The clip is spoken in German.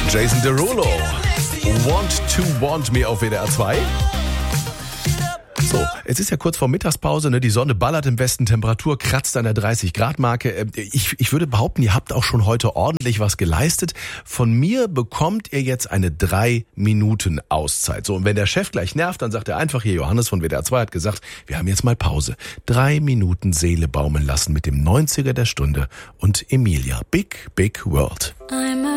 Jason Derulo. Want Me auf WDR 2. So, es ist ja kurz vor Mittagspause, ne? Die Sonne ballert im Westen, Temperatur kratzt an der 30-Grad-Marke. Ich würde behaupten, ihr habt auch schon heute ordentlich was geleistet. Von mir bekommt ihr jetzt eine 3-Minuten-Auszeit. So, und wenn der Chef gleich nervt, dann sagt er einfach, hier Johannes von WDR 2 hat gesagt, wir haben jetzt mal Pause. 3 Minuten Seele baumeln lassen mit dem 90er der Stunde und Emilia. Big, Big World.